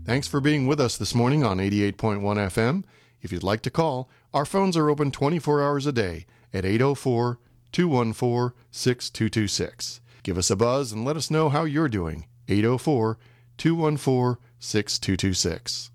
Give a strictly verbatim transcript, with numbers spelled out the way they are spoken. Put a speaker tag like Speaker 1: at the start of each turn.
Speaker 1: Thanks for being with us this morning on eighty-eight point one F M. If you'd like to call, our phones are open twenty-four hours a day at eight oh four, two one four, six two two six. Give us a buzz and let us know how you're doing. eight oh four, two one four, six two two six.